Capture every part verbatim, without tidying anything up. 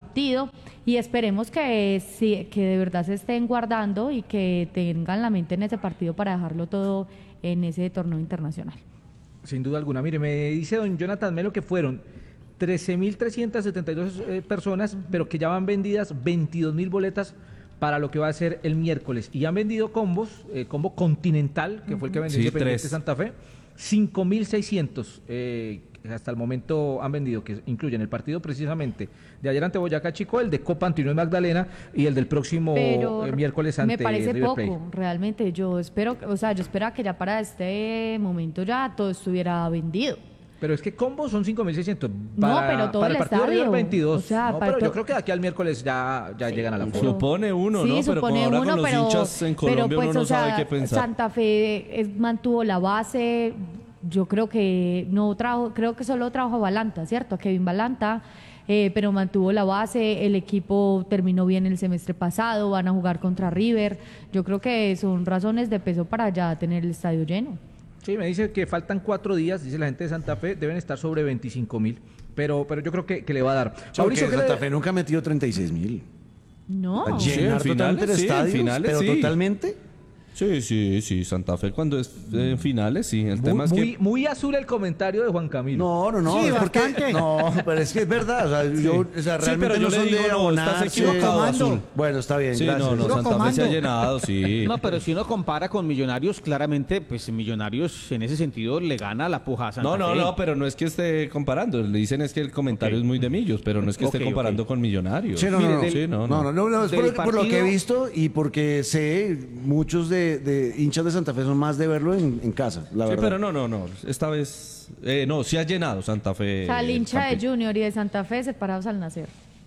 partido y esperemos que, sí, que de verdad se estén guardando y que tengan la mente en ese partido para dejarlo todo en ese torneo internacional. Sin duda alguna. Mire, me dice don Jonathan Melo que fueron trece mil trescientas setenta y dos eh, personas, pero que ya van vendidas veintidós mil boletas para lo que va a ser el miércoles. Y han vendido combos, eh, combo Continental, que fue el que vendió Sí, Independiente tres. Santa Fe, cinco mil seiscientos eh, hasta el momento han vendido, que incluyen el partido precisamente de ayer ante Boyacá Chico, el de Copa Antonio Magdalena y el del próximo Pero eh, miércoles ante me parece River poco, Plate. realmente. Yo espero, o sea, yo esperaba que ya para este momento ya todo estuviera vendido. Pero es que combos son cinco mil seiscientos. No, pero todo para el el partido de estadio. River veintidós. O sea, no, para pero to- yo creo que de aquí al miércoles ya, ya Sí, llegan a la pero- forma. Supone uno, Sí, ¿no? Pero como supone ahora uno, con los pero, hinchas en Colombia pero pues, uno no o sea, sabe qué pensar. Santa Fe es- mantuvo la base. Yo creo que no trajo, creo que solo trajo a Balanta, ¿cierto? A Kevin Balanta, eh, pero mantuvo la base. El equipo terminó bien el semestre pasado, van a jugar contra River. Yo creo que son razones de peso para ya tener el estadio lleno. Sí, me dice que faltan cuatro días, dice la gente de Santa Fe, deben estar sobre veinticinco mil, pero, pero yo creo que, que le va a dar. Mauricio, ¿qué le- Santa Fe nunca ha metido treinta y seis mil. No. Sí, en Llenar finales, totalmente el sí, en estadio, finales, pero sí. totalmente. Sí, sí, sí, Santa Fe cuando es en finales, sí. El Muy, tema es muy, que muy azul el comentario de Juan Camilo. No, no, no. Sí, es porque- bastante. no, pero es que es verdad. O sea, yo, o sea Sí, realmente pero yo no le son digo, de no, estás abonarse. equivocado, Comando. Azul. Bueno, está bien, Sí, gracias. no, no, Puro Santa Fe se comando. ha llenado, sí. No, pero si uno compara con Millonarios, claramente, pues Millonarios en ese sentido le gana la puja a Santa No, no, Fe. no, pero no es que esté comparando. Le dicen es que el comentario Ok. es muy de Millos, pero no es que Ok, esté comparando ok. con Millonarios. Sí, no, Mire, no, no. del- Sí, no, No, no, no, no, es Del por, por lo que he partido- visto y porque sé, muchos de, de hinchas de Santa Fe son más de verlo en, en casa, la Sí, verdad. pero no, no, no. Esta vez, eh, no, sí ha llenado Santa Fe. O sea, el el hincha de campo. Junior y de Santa Fe separados al nacer.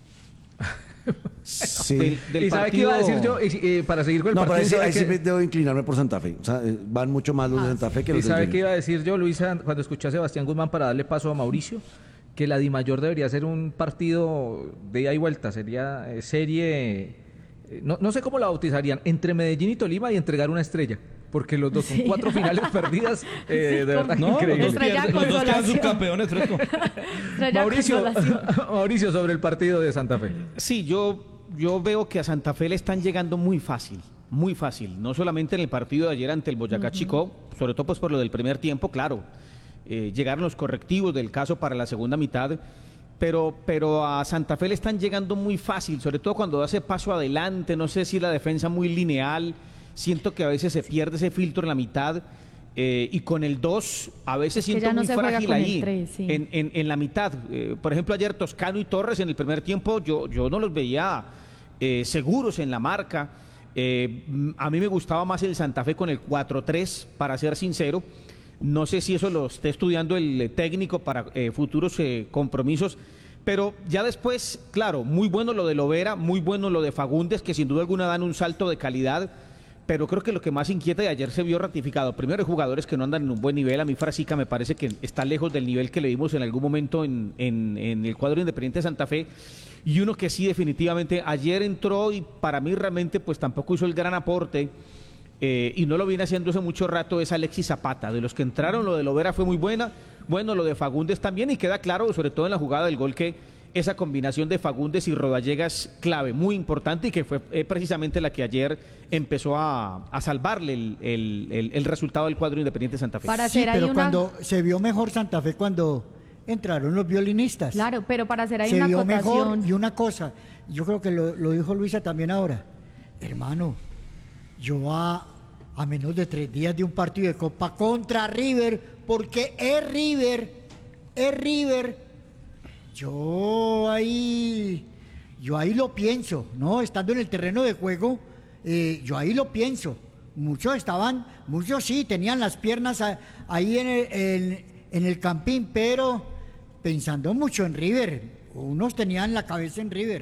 Sí. Del, del ¿Y sabe qué iba a decir partido- yo? Y, eh, para seguir con el No, pero ahí, partido, sí- ¿sabe ahí sí qué- me debo inclinarme por Santa Fe. O sea, eh, van mucho más los de Ah, Santa Fe que ¿Y los de sabe Junior. qué iba a decir yo, Luisa, cuando escuché a Sebastián Guzmán para darle paso a Mauricio? Que la Dimayor debería ser un partido de ida y vuelta, sería eh, serie, eh, no, no sé cómo la bautizarían, entre Medellín y Tolima y entregar una estrella, porque los dos son Sí. cuatro finales perdidas, eh, Sí, de verdad No, los increíble. dos, Estrella pierden, los dos quedan consolación. subcampeones, fresco. Estrella Mauricio, Consolación. Mauricio, sobre el partido de Santa Fe. Sí, yo, yo veo que a Santa Fe le están llegando muy fácil, muy fácil. No solamente en el partido de ayer ante el Boyacá Chico, sobre todo pues por lo del primer tiempo, claro. Eh, llegaron los correctivos del caso para la segunda mitad, pero, pero a Santa Fe le están llegando muy fácil, sobre todo cuando hace paso adelante, no sé si la defensa muy lineal, siento que a veces se pierde ese filtro en la mitad. Eh, y con el dos a veces Es que siento ya no muy se juega frágil con el ahí tres, sí. en, en, en la mitad. Eh, por ejemplo, ayer Toscano y Torres en el primer tiempo yo, yo no los veía eh, seguros en la marca. Eh, m- a mí me gustaba más el Santa Fe con el cuatro tres, para ser sincero. No sé si eso lo esté estudiando el eh, técnico para eh, futuros eh, compromisos. Pero ya después, claro, muy bueno lo de Lovera, muy bueno lo de Fagundes, que sin duda alguna dan un salto de calidad. Pero creo que lo que más inquieta y ayer se vio ratificado, primero hay jugadores que no andan en un buen nivel. A mí Frasica me parece que está lejos del nivel que le vimos en algún momento en, en, en el cuadro Independiente de Santa Fe. Y uno que sí definitivamente ayer entró y para mí realmente pues tampoco hizo el gran aporte, eh, y no lo viene haciendo hace mucho rato, es Alexis Zapata. De los que entraron, lo de Lovera fue muy buena, bueno, lo de Fagundes también, y queda claro, sobre todo en la jugada del gol, que esa combinación de Fagundes y Rodallega es clave, muy importante, y que fue eh, precisamente la que ayer empezó a, a salvarle el, el- el- el resultado del cuadro Independiente de Santa Fe. Para Sí, hacer ahí pero una... cuando se vio mejor Santa Fe cuando entraron los violinistas. Claro, pero para hacer ahí se una vio mejor. acotación... Y una cosa, yo creo que lo, lo dijo Luisa también ahora. Hermano, yo a, a menos de tres días de un partido de Copa contra River, porque es River, es River, yo ahí, yo ahí lo pienso, ¿no? Estando en el terreno de juego, eh, yo ahí lo pienso. Muchos estaban, muchos sí, tenían las piernas a- ahí en el, en- en el campín, pero pensando mucho en River. Unos tenían la cabeza en River.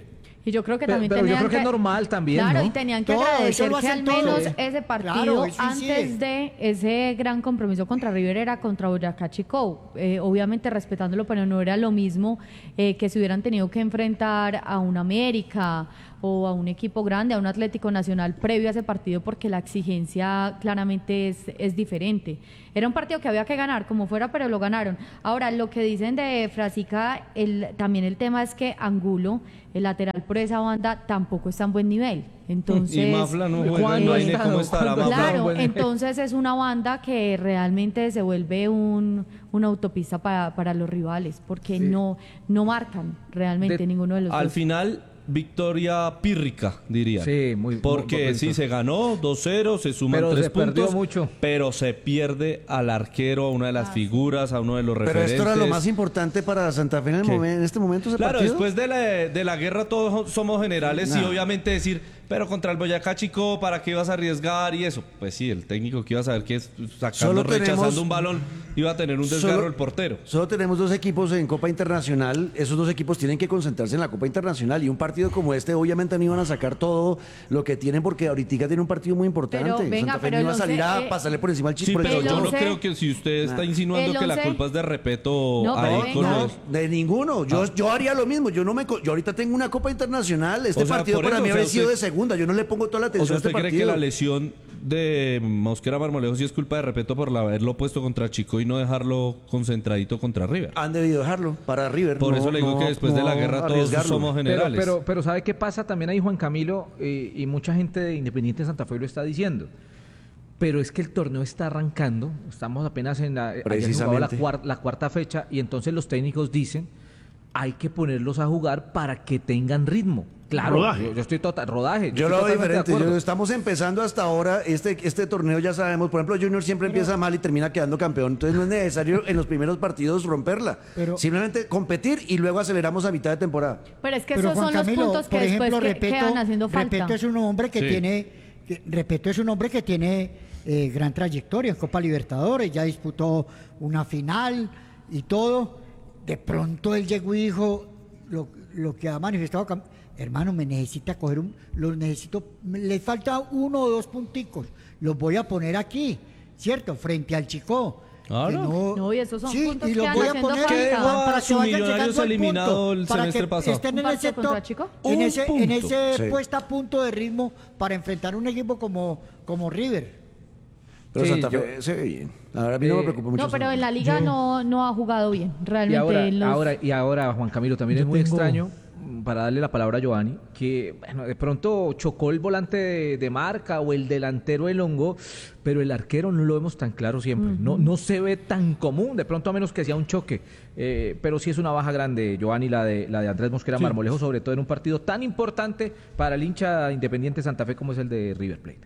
Y yo creo que Pero, también pero yo tenían creo que es normal también, Claro, ¿no? y tenían que Todo, eso agradecer lo que al hacen todos. menos Sí. ese partido, Claro, eso incide. antes de ese gran compromiso contra River, era contra Boyacá Chicó. Eh, obviamente respetándolo, pero no era lo mismo eh, que se hubieran tenido que enfrentar a un América o a un equipo grande, a un Atlético Nacional previo a ese partido, porque la exigencia claramente es, es diferente. Era un partido que había que ganar, como fuera, pero lo ganaron. Ahora, lo que dicen de Frasica, el, también el tema es que Angulo, el lateral por esa banda, tampoco está en buen nivel. Entonces, Y Mafla no juega, ¿cuándo ha imagine estado? cómo estará ¿Cuándo ha Mafla. estado? claro, buen- entonces es una banda que realmente se vuelve un, una autopista para, para los rivales, porque no, no marcan realmente De- ninguno de los Al dos. final, victoria pírrica, diría. Sí, muy- Porque muy- sí, se ganó dos cero, se suman Pero tres se perdió puntos. mucho. Pero se pierde al arquero, a una de las Ah, figuras, a uno de los Pero referentes. esto era lo más importante para Santa Fe en, el ¿Qué? momen- en este momento, ese Claro, partido. después de la, de la guerra todos somos generales y Nah. obviamente decir, pero contra el Boyacá Chico, ¿para qué ibas a arriesgar y eso? Pues sí, el técnico que iba a saber que es sacando, Solo rechazando tenemos- un balón, iba a tener un desgarro Solo- el portero. Solo tenemos dos equipos en Copa Internacional. Esos dos equipos tienen que concentrarse en la Copa Internacional. Y un partido como este, obviamente, no iban a sacar todo lo que tienen, porque ahorita tiene un partido muy importante. Pero, venga, Santa Fe pero no iba a el salir once, a eh, pasarle por encima al Sí, Chico. pero el yo no once- creo que si usted está insinuando El que la once- culpa es de respeto No, pero ahí venga. con No, los- de ninguno. Yo, Ah. yo haría lo mismo. Yo no me, co- yo ahorita tengo una Copa Internacional. Este O sea, partido por para eso, mí o sea, habría sido usted- de segunda. Yo no le pongo toda la O atención sea, a este ¿usted cree partido. que la lesión de Mosquera Marmolejo sí es culpa de respeto por haberlo puesto contra Chico y no dejarlo concentradito contra River? Han debido dejarlo para River. Por no- eso le digo no- que después de no la guerra todos arriesgarlo. somos Pero, generales. pero, pero ¿sabe qué pasa? También ahí Juan Camilo eh, y mucha gente de Independiente Santa Fe lo está diciendo. Pero es que el torneo está arrancando, estamos apenas en la, ayer jugaba la, Precisamente. cuar- la cuarta fecha y entonces los técnicos dicen hay que ponerlos a jugar para que tengan ritmo. Claro, Rodaje. Yo, yo estoy total, rodaje. Yo estoy lo veo totalmente de diferente. acuerdo. Yo- estamos empezando hasta ahora. Este, este torneo ya sabemos. Por ejemplo, Junior siempre empieza mal y termina quedando campeón. Entonces no es necesario en los primeros partidos romperla. Pero- Simplemente competir y luego aceleramos a mitad de temporada. Pero es que Pero esos Juan son Camilo, los puntos que por ejemplo, después que- Repeto, quedan haciendo falta. Repeto es un hombre que Sí. tiene, que- Repeto es un hombre que tiene eh, gran trayectoria en Copa Libertadores, ya disputó una final y todo. De pronto él llegó y dijo lo, lo que ha manifestado, Cam- hermano, me necesita coger un, los necesito, me- le falta uno o dos punticos, los voy a poner aquí, ¿cierto? Frente al Chico. Claro. Que No, y esos son puntos y que los van voy a haciendo poner falta. ¿Qué dejó a para que su vayan Millonarios llegando al eliminado punto, el para semestre que pasado? estén en ¿Un ese partido contra top, Chico? en Un ese, en punto. ese Sí. puesta a punto de ritmo para enfrentar un equipo como, como River. Pero Sí, Santa yo- Fe se ve bien. Ahora a mí no me Eh, preocupa mucho. No, pero Santa en Fe. la liga no, no ha jugado bien. Y Realmente ahora, en los- ahora, y ahora, Juan Camilo, también Yo es muy tengo- extraño, mm, para darle la palabra a Giovanni, que bueno, de pronto chocó el volante de, de marca o el delantero elongó, pero el arquero no lo vemos tan claro siempre. no, no se ve tan común, de pronto a menos que sea un choque. Eh, pero sí es una baja grande, Giovanni, la de, la de Andrés Mosquera Sí. Marmolejo, sobre todo en un partido tan importante para el hincha Independiente Santa Fe como es el de River Plate.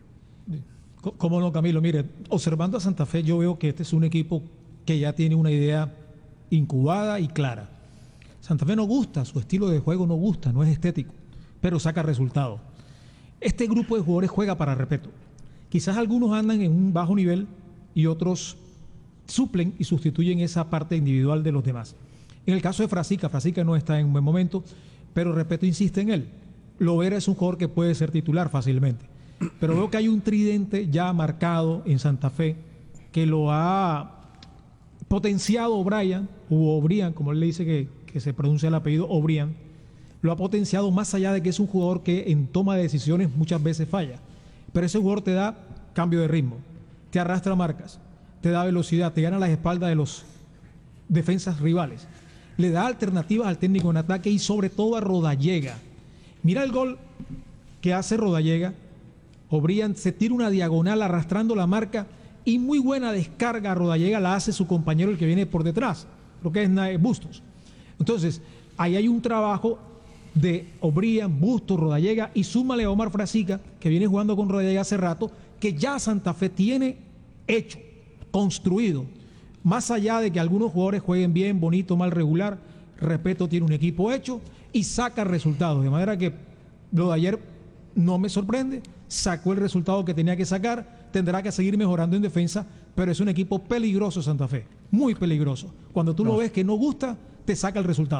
Co- ¿Cómo no, Camilo? Mire, observando a Santa Fe, yo veo que este es un equipo que ya tiene una idea incubada y clara. Santa Fe no gusta, su estilo de juego no gusta, no es estético, pero saca resultados. Este grupo de jugadores juega para respeto. Quizás algunos andan en un bajo nivel y otros suplen y sustituyen esa parte individual de los demás. En el caso de Frasica, Frasica no está en un buen momento, pero respeto insiste en él. Lovera es un jugador que puede ser titular fácilmente. Pero veo que hay un tridente ya marcado en Santa Fe que lo ha potenciado O'Brien, o O'Brien, como él le dice que, que se pronuncia el apellido O'Brien, lo ha potenciado más allá de que es un jugador que en toma de decisiones muchas veces falla. Pero ese jugador te da cambio de ritmo, te arrastra marcas, te da velocidad, te gana las espaldas de los defensas rivales, le da alternativas al técnico en ataque y sobre todo a Rodallega. Mira el gol que hace Rodallega. O'Brien se tira una diagonal arrastrando la marca y muy buena descarga a Rodallega la hace su compañero, el que viene por detrás, lo que es Nae Bustos. Entonces, ahí hay un trabajo de O'Brien, Bustos, Rodallega y súmale a Omar Frasica, que viene jugando con Rodallega hace rato, que ya Santa Fe tiene hecho, construido. Más allá de que algunos jugadores jueguen bien, bonito, mal, regular, Repeto tiene un equipo hecho y saca resultados. De manera que lo de ayer no me sorprende, sacó el resultado que tenía que sacar, tendrá que seguir mejorando en defensa, pero es un equipo peligroso Santa Fe, muy peligroso. Cuando tú lo ves que no gusta, te saca el resultado.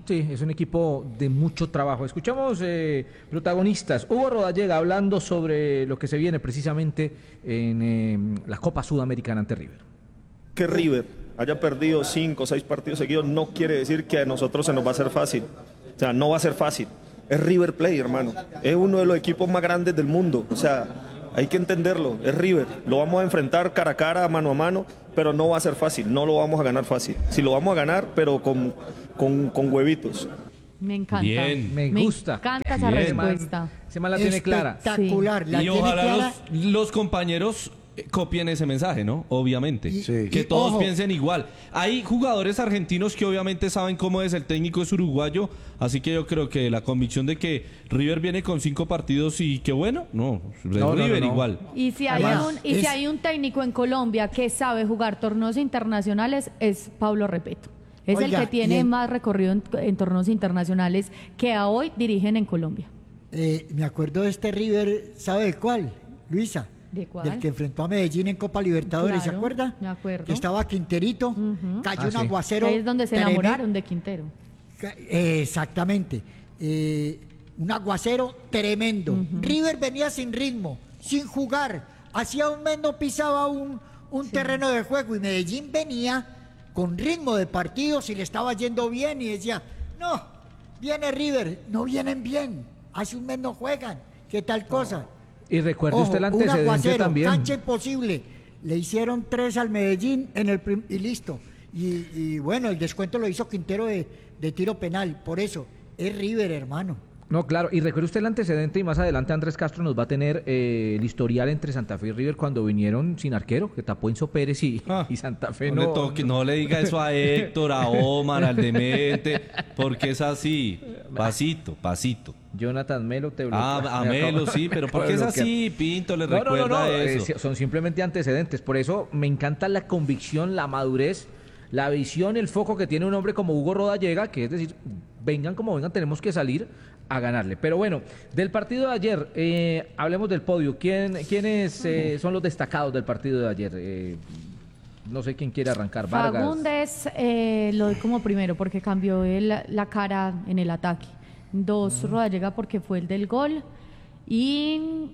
Sí, es un equipo de mucho trabajo. Escuchamos eh, protagonistas. Hugo Rodallega hablando sobre lo que se viene precisamente en eh, la Copa Sudamericana ante River. Que River haya perdido cinco o seis partidos seguidos no quiere decir que a nosotros se nos va a hacer fácil. O sea, no va a ser fácil. Es River Plate, hermano. Es uno de los equipos más grandes del mundo. O sea, hay que entenderlo. Es River. Lo vamos a enfrentar cara a cara, mano a mano, pero no va a ser fácil. No lo vamos a ganar fácil. Sí lo vamos a ganar, pero con, con, con huevitos. Me encanta. Bien. Me gusta. Me encanta esa Bien. respuesta. Se la tiene clara. Espectacular. La Y tiene ojalá clara. los, los compañeros eh, copien ese mensaje, ¿no? Obviamente. Y- Sí. Que y todos ojo, piensen igual. Hay jugadores argentinos que obviamente saben cómo es, el técnico es uruguayo, así que yo creo que la convicción de que River viene con cinco partidos y que bueno, no, es No, no, River no, no. igual. Y si hay Además, un y si es- hay un técnico en Colombia que sabe jugar torneos internacionales es Pablo Repeto. Es Oiga, el que tiene y en- más recorrido en, en torneos internacionales que a hoy dirigen en Colombia. Eh, me acuerdo de este River, ¿sabe de cuál? Luisa. ¿De cuál? Del que enfrentó a Medellín en Copa Libertadores, ¿se Claro, acuerda? me acuerdo. Que estaba Quinterito, Ujú. cayó Ah, un sí. aguacero. Ahí es donde se tremendo. enamoraron de Quintero. Ca- eh, Exactamente. Eh, un aguacero tremendo. River venía sin ritmo, sin jugar. Hacía un mes no pisaba un, un terreno de juego y Medellín venía con ritmo de partido, si le estaba yendo bien y decía, no, viene River, no vienen bien. Hace un mes no juegan. ¿Qué tal cosa? Y recuerde Ojo, usted el un antecedente aguacero, también. cancha imposible. Le hicieron tres al Medellín en el prim- y listo. Y, y bueno, el descuento lo hizo Quintero de, de tiro penal. Por eso, es River, hermano. No, claro, y recuerde usted el antecedente y más adelante Andrés Castro nos va a tener eh, el historial entre Santa Fe y River cuando vinieron sin arquero, que tapó Enzo Pérez y, Ah, y Santa Fe no, no. le toque, no le diga eso a Héctor, a Omar, al demente, porque es así, pasito, pasito. Jonathan Melo te bloqueó. Ah, a Me acabo- Melo, sí, pero ¿por qué es así? Pinto le No, no, recuerda no, no, eso. eh, son simplemente antecedentes. Por eso me encanta la convicción, la madurez, la visión, el foco que tiene un hombre como Hugo Rodallega, que es decir, vengan como vengan, tenemos que salir a ganarle. Pero bueno, del partido de ayer, eh, hablemos del podio. ¿Quién, ¿Quiénes eh, son los destacados del partido de ayer? Eh, no sé quién quiere arrancar. Vargas. Fagundes eh, lo doy como primero porque cambió el- la cara en el ataque. Dos, Rodallega porque fue el del gol. Y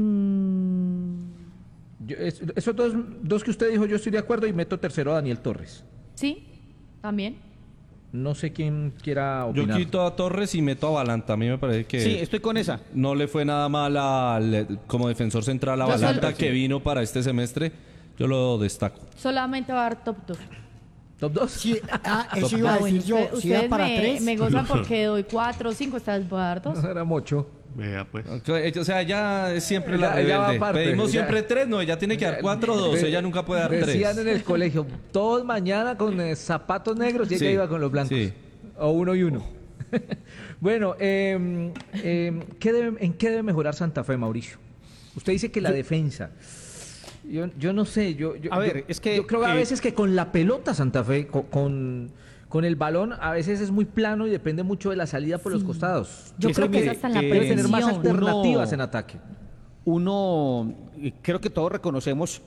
mm, Yo- es- esos dos, dos que usted dijo, yo estoy de acuerdo y meto tercero a Daniel Torres. sí, también. No sé quién quiera Yo opinar. quito a Torres y meto a Balanta. A mí me parece que Sí, estoy con esa. no le fue nada mal al- como defensor central a Yo Balanta solo- que vino para este semestre. Yo lo destaco. Solamente va a dar top dos. ¿Top dos? Sí, ah, eso iba a Ah, bueno, decir yo. usted- Si iba ustedes para me, tres. me gozan porque doy cuatro o cinco, esta vez voy a dar dos. No era mucho. Vea, pues. O sea, ella es siempre Ella- la ella va rebelde. aparte, Pedimos ella- siempre tres, no, ella tiene que dar cuatro o dos. De- Ella nunca puede dar Decían tres. en el colegio, todos mañana con eh, zapatos negros y ella Sí, iba con los blancos. sí. O uno y uno. Bueno, eh, eh, ¿qué debe- ¿en qué debe mejorar Santa Fe, Mauricio? Usted dice que la defensa. Yo, yo no sé, yo, yo- A ver, yo- es que, yo creo a eh, veces que con la pelota Santa Fe, co- con, con, el balón, a veces es muy plano y depende mucho de la salida por los costados. Yo Es creo que que es mire, hasta en la eh, Debe tener más precisión. alternativas Uno- en ataque. Uno, eh, creo que todos reconocemos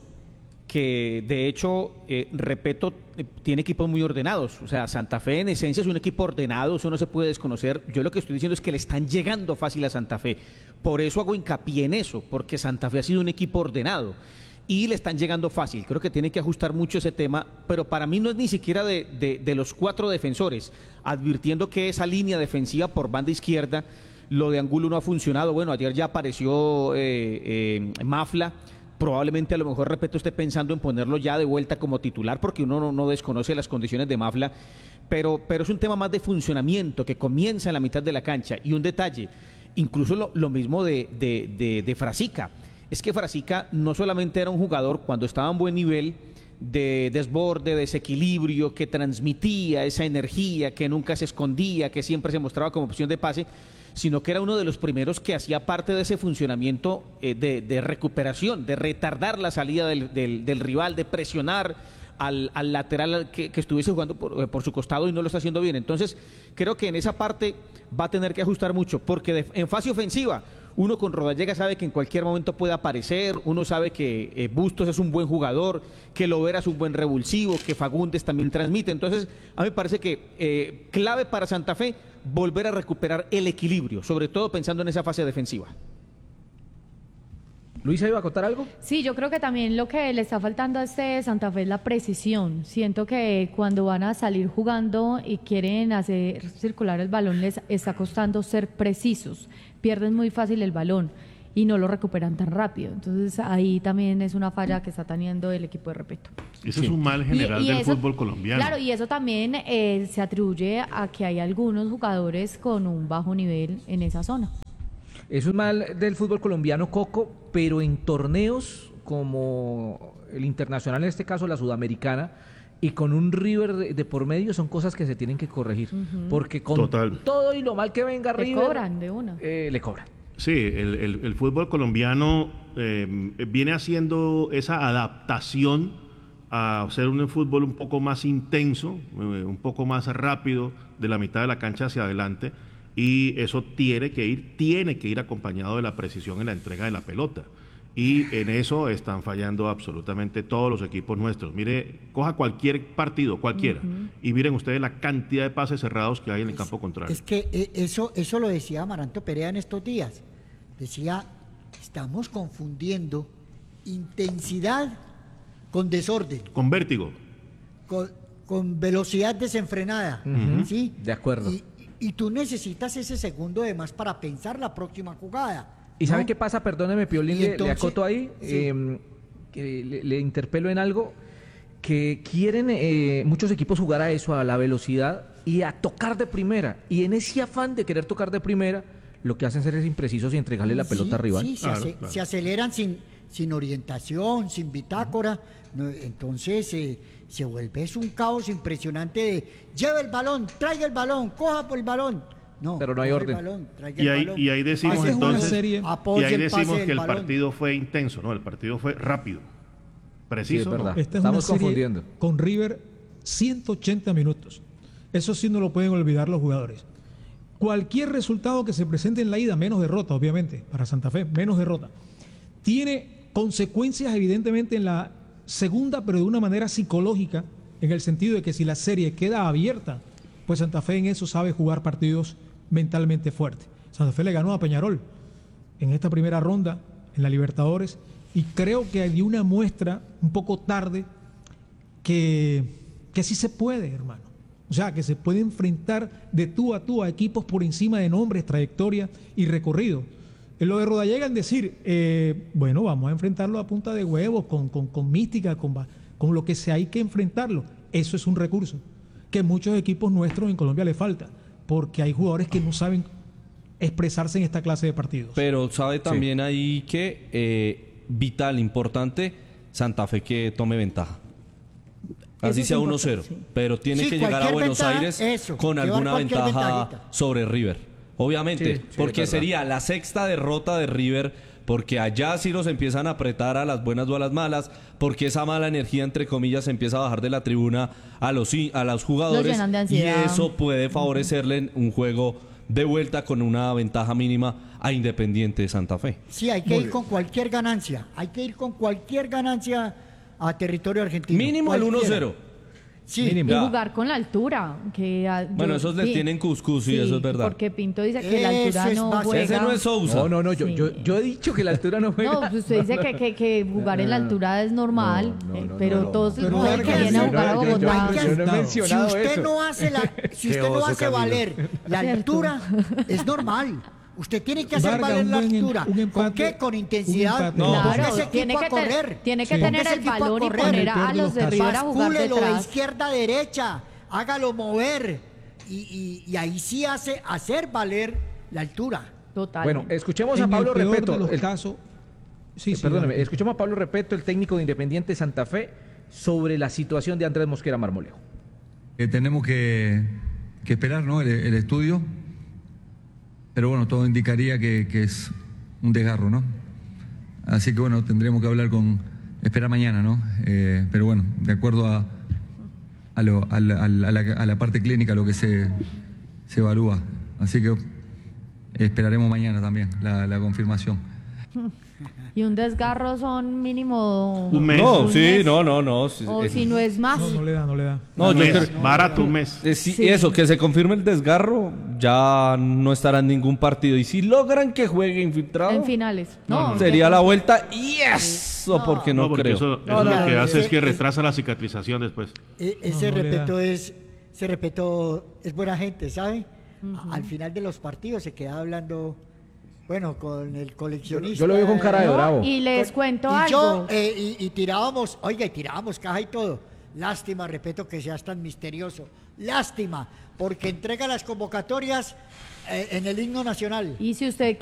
que de hecho, eh, Repeto eh, tiene equipos muy ordenados. O sea, Santa Fe en esencia es un equipo ordenado, eso no se puede desconocer. Yo lo que estoy diciendo es que le están llegando fácil a Santa Fe. Por eso hago hincapié en eso, porque Santa Fe ha sido un equipo ordenado y le están llegando fácil. Creo que tiene que ajustar mucho ese tema, pero para mí no es ni siquiera de, de- de los cuatro defensores, advirtiendo que esa línea defensiva por banda izquierda, lo de Angulo no ha funcionado. Bueno, ayer ya apareció eh, eh, Mafla. Probablemente a lo mejor, Repeto, esté pensando en ponerlo ya de vuelta como titular, porque uno no, no desconoce las condiciones de Mafla, pero, pero es un tema más de funcionamiento que comienza en la mitad de la cancha. Y un detalle, incluso lo, lo mismo de, de, de, de Frasica, es que Frasica no solamente era un jugador cuando estaba en buen nivel de desborde, desequilibrio, que transmitía esa energía, que nunca se escondía, que siempre se mostraba como opción de pase, sino que era uno de los primeros que hacía parte de ese funcionamiento eh, de, de recuperación, de retardar la salida del, del- del rival, de presionar al, al lateral que, que estuviese jugando por, eh, por su costado y no lo está haciendo bien. Entonces, creo que en esa parte va a tener que ajustar mucho, porque de- en fase ofensiva, Uno con Rodallega sabe que en cualquier momento puede aparecer, uno sabe que eh, Bustos es un buen jugador, que Lovera es un buen revulsivo, que Fagundes también transmite. Entonces, a mí me parece que eh, clave para Santa Fe volver a recuperar el equilibrio, sobre todo pensando en esa fase defensiva. Luisa, ¿iba a contar algo? Sí, yo creo que también lo que le está faltando a este Santa Fe es la precisión. Siento que cuando van a salir jugando y quieren hacer circular el balón, les está costando ser precisos. Pierden muy fácil el balón y no lo recuperan tan rápido. Entonces ahí también es una falla que está teniendo el equipo de Repeto. Eso sí. Es un mal general y, y del eso, fútbol colombiano. Claro, y eso también eh, se atribuye a que hay algunos jugadores con un bajo nivel en esa zona. Eso es mal del fútbol colombiano, Coco, pero en torneos como el internacional, en este caso la sudamericana, y con un River de, de por medio, son cosas que se tienen que corregir. Uh-huh. Porque con Total. todo y lo mal que venga le River... Le cobran de una. Eh, le cobran. Sí, el, el, el fútbol colombiano eh, viene haciendo esa adaptación a ser un fútbol un poco más intenso, eh, un poco más rápido, de la mitad de la cancha hacia adelante, y eso tiene que ir, tiene que ir acompañado de la precisión en la entrega de la pelota. Y en eso están fallando absolutamente todos los equipos nuestros. Mire, coja cualquier partido, cualquiera, uh-huh. y miren ustedes la cantidad de pases cerrados que hay en el campo contrario. Es que eso, eso lo decía Amaranto Perea en estos días. Decía, estamos confundiendo intensidad con desorden. Con vértigo. Con, con velocidad desenfrenada. Uh-huh. ¿Sí? De acuerdo. Y, y tú necesitas ese segundo de más para pensar la próxima jugada. ¿Y sabe ¿no? qué pasa? Perdóneme, Piolín, le, entonces, le acoto ahí, sí. eh, que le, le interpelo en algo, que quieren eh, muchos equipos jugar a eso, a la velocidad y a tocar de primera. Y en ese afán de querer tocar de primera, lo que hacen es ser imprecisos y entregarle la pelota sí, al rival. Sí, se, claro, ace- claro. se aceleran sin, sin orientación, sin bitácora. No, entonces eh, se vuelve es un caos impresionante de lleve el balón, traiga el balón, coja por el balón. No, pero no hay orden. Balón, y, ahí, y ahí decimos Pase entonces, serie, y ahí decimos que el balón. partido fue intenso, no, el partido fue rápido, preciso. Sí, es verdad. ¿no? Esta es Estamos una serie confundiendo. con River ciento ochenta minutos. Eso sí no lo pueden olvidar los jugadores. Cualquier resultado que se presente en la ida, menos derrota, obviamente, para Santa Fe, menos derrota, tiene consecuencias evidentemente en la segunda, pero de una manera psicológica, en el sentido de que si la serie queda abierta, pues Santa Fe en eso sabe jugar partidos mentalmente fuertes. Santa Fe le ganó a Peñarol en esta primera ronda en la Libertadores y creo que dio una muestra un poco tarde que, que sí se puede, hermano. O sea, que se puede enfrentar de tú a tú a equipos por encima de nombres, trayectoria y recorrido. En lo de Rodallega en decir, eh, bueno, vamos a enfrentarlo a punta de huevos, con, con, con mística, con, con lo que sea, hay que enfrentarlo. Eso es un recurso que muchos equipos nuestros en Colombia le falta, porque hay jugadores que no saben expresarse en esta clase de partidos. Pero sabe también Sí. ahí que eh, vital, importante, Santa Fe que tome ventaja. Así es sea uno importante, cero, sí. pero tiene Sí, que llegar a cualquier Buenos ventaja, Aires eso, con llevar alguna cualquier ventaja ventajita. sobre River. Obviamente, Sí, sí, porque es verdad. sería la sexta derrota de River, porque allá sí los empiezan a apretar a las buenas o a las malas, porque esa mala energía, entre comillas, se empieza a bajar de la tribuna a los, a los jugadores, llenan de y ansiedad. eso puede favorecerle en un juego de vuelta con una ventaja mínima a Independiente de Santa Fe. Sí, hay que ir con cualquier ganancia. Hay que ir con cualquier ganancia a territorio argentino. Mínimo el Cualquiera. uno cero. Sí, Mínimo. Y Ya. jugar con la altura. Que, ah, Bueno, yo- esos les sí. tienen cuscús, sí, eso es verdad. Porque Pinto dice que la Eso altura es no básico. juega. Ese no es Sousa. No, no, no, yo, Sí. yo, yo he dicho que la altura no juega. No, pues usted dice que, que, que jugar en la altura es normal, No, no, eh, no, pero no, no. todos Pero los hay que que vienen a hacer- jugar a yo- yo- Bogotá. yo- yo no he Si mencionado usted eso. no hace la, si Qué usted no oso, hace Camilo. valer la Cierto. altura, es normal. Usted tiene que hacer Vargas, valer un la buen em- altura. un ¿Con empate- qué? Con un intensidad. empate. No, Ponga Claro, ese tiene equipo que, a correr. te- tiene que Sí. tener Ponga ese el equipo a balón y correr. poner En el a peor de los los de casos. River a jugar Bascúlelo de detrás. izquierda a derecha. Hágalo mover. Y, y, y ahí sí hace hacer valer la altura. Total. Bueno, escuchemos a En Pablo el peor Repeto. de los el- casos, sí, eh, sí, perdóneme, Vargas. escuchemos a Pablo Repeto, el técnico de Independiente Santa Fe, sobre la situación de Andrés Mosquera Marmolejo. Eh, tenemos que, que esperar, ¿no? el, el estudio, pero bueno, todo indicaría que, que es un desgarro, ¿no? Así que bueno, tendremos que hablar con, esperar mañana, ¿no? Eh, pero bueno, de acuerdo a, a, lo, a, la, a, la, a la parte clínica, lo que se, se evalúa. Así que esperaremos mañana también la, la confirmación. Y un desgarro son mínimo... Un mes. No, un sí, mes. no, no, no. sí, O eh, si no es más. No, no le da, no le da. no, Un yo mes, creo- barato un mes. eh, sí, Sí. Eso, que se confirme el desgarro, ya no estará en ningún partido. Y si logran que juegue infiltrado, En finales. No, sería la vuelta y eso, No. porque no, No, porque creo. eso, eso No, lo no, que no, hace es ese- que ese- retrasa la cicatrización después. E- ese No, no le respeto da. es, ese respeto es buena gente, ¿sabe? A- Al final de los partidos se queda hablando, bueno, con el coleccionista. Yo lo veo con cara de No, bravo. y les cuento y algo. yo, eh, y, y tirábamos, oiga, y tirábamos caja y todo. Lástima, respeto que seas tan misterioso. Lástima, porque entrega las convocatorias eh, en el himno nacional. Y si usted